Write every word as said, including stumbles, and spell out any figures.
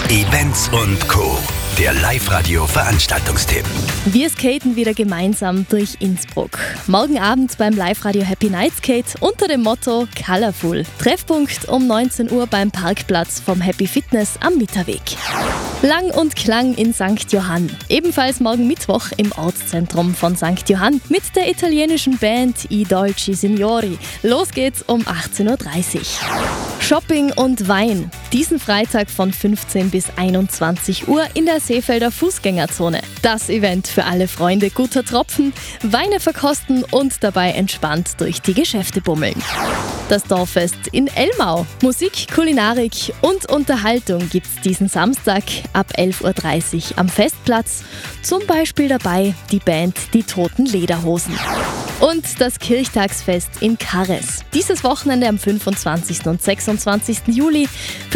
Events und Co. Der Live-Radio-Veranstaltungstipp. Wir skaten wieder gemeinsam durch Innsbruck. Morgen Abend beim Live-Radio Happy Night Skate unter dem Motto Colorful. Treffpunkt um neunzehn Uhr beim Parkplatz vom Happy Fitness am Mitterweg. Lang und Klang in Sankt Johann. Ebenfalls morgen Mittwoch im Ortszentrum von Sankt Johann mit der italienischen Band I Dolci Signori. Los geht's um achtzehn Uhr dreißig. Shopping und Wein. Diesen Freitag von fünfzehn bis einundzwanzig Uhr in der Seefelder Fußgängerzone. Das Event für alle Freunde guter Tropfen, Weine verkosten und dabei entspannt durch die Geschäfte bummeln. Das Dorffest in Elmau. Musik, Kulinarik und Unterhaltung gibt's diesen Samstag ab elf Uhr dreißig am Festplatz. Zum Beispiel dabei die Band Die Toten Lederhosen. Und das Kirchtagsfest in Karres. Dieses Wochenende am fünfundzwanzigsten und sechsundzwanzigsten Juli